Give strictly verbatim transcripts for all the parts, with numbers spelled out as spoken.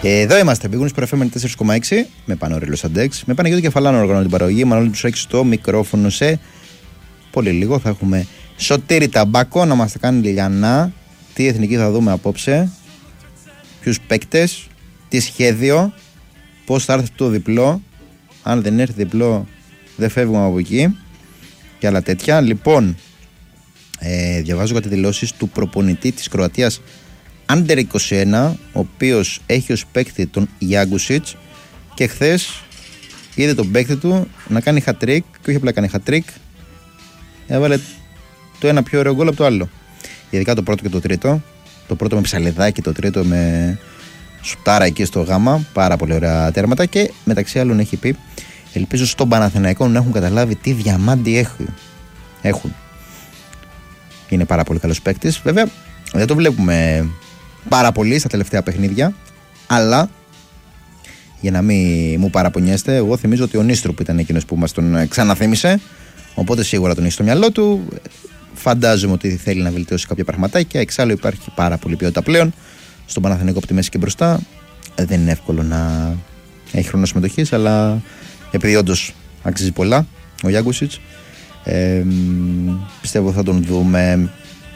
Εδώ είμαστε, Big Wings Pro εφ εμ τέσσερα κόμμα έξι με Πανόριλο Σαντέξ. Με Παναγιώτη Κεφαλάνο οργανώνει την παραγωγή. Μανώλη Τσουσάκη στο μικρόφωνο. Σε πολύ λίγο θα έχουμε Σωτήρη Ταμπάκο να μας τα κάνει λιλιανά. Τι εθνική θα δούμε απόψε, ποιους παίκτες, τι σχέδιο, πώς θα έρθει το διπλό. Αν δεν έρθει διπλό, δεν φεύγουμε από εκεί και άλλα τέτοια. Λοιπόν, ε, διαβάζω κάτι δηλώσεις του προπονητή της Κροατίας Άντερ είκοσι ένα, ο οποίος έχει ως παίκτη τον Γιάγκουσιτς και χθες είδε τον παίκτη του να κάνει hat-trick και όχι απλά κάνει hat-trick, έβαλε το ένα πιο ωραίο γκολ από το άλλο. Ειδικά το πρώτο και το τρίτο. Το πρώτο με ψαλεδάκι, το τρίτο με σουτάρα εκεί στο γάμα. Πάρα πολύ ωραία τέρματα και μεταξύ άλλων έχει πει: ελπίζω στον Παναθηναϊκό να έχουν καταλάβει τι διαμάντι έχουν. Είναι πάρα πολύ καλός παίκτης. Βέβαια δεν το βλέπουμε πάρα πολύ στα τελευταία παιχνίδια, αλλά για να μην μου παραπονιέστε, εγώ θυμίζω ότι ο Νίστρου που ήταν εκείνος που μας τον ξαναθύμισε, οπότε σίγουρα τον έχει στο μυαλό του. Φαντάζομαι ότι θέλει να βελτιώσει κάποια πραγματάκια. Εξάλλου υπάρχει πάρα πολύ ποιότητα πλέον στον Παναθηναϊκό από τη μέση και μπροστά. Δεν είναι εύκολο να έχει χρόνο συμμετοχής, αλλά επειδή όντως αξίζει πολλά ο Γιάγκουσιτς, ε, πιστεύω θα τον δούμε.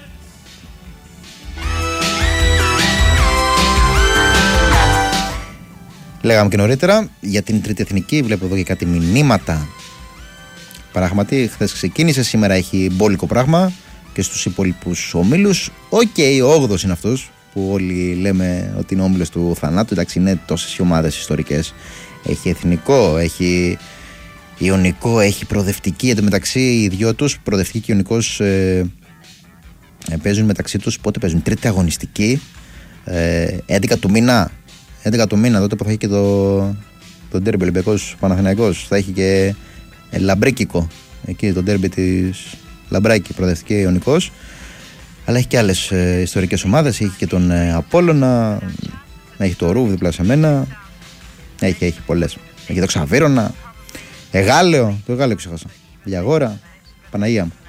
Λέγαμε και νωρίτερα για την τρίτη εθνική. Βλέπω εδώ και κάτι μηνύματα. Πράγματι, χθες ξεκίνησε, σήμερα έχει μπόλικο πράγμα και στους υπόλοιπους ομίλους. Οκ, okay, ο όγδοος είναι αυτός που όλοι λέμε ότι είναι ο όμιλος του θανάτου. Εντάξει, είναι τόσες οι ομάδες ιστορικές. Έχει εθνικό, έχει ιωνικό, έχει προοδευτική. Εν τω μεταξύ, οι δυο τους, προοδευτική και ιωνικός, ε, ε, παίζουν μεταξύ τους. Πότε παίζουν? Τρίτη αγωνιστική, ε, έντεκα του μήνα. έντεκα του μήνα, τότε που θα έχει και το, το ντέρμπι Ολυμπιακός Παναθηναϊκός. Θα έχει και ε, Λαμπρίκικο, εκεί το ντέρμπι της Λαμπράκη, προοδευτική Ιωνικός. Αλλά έχει και άλλες ε, ιστορικές ομάδες. Έχει και τον ε, Απόλλωνα, έχει το Ρούβ δίπλα σε μένα. Έχει, έχει πολλές. Έχει το Ξαβίρωνα, Εγάλεο, το Εγάλεο ξέχασα. Διαγόρα, Παναγία μου.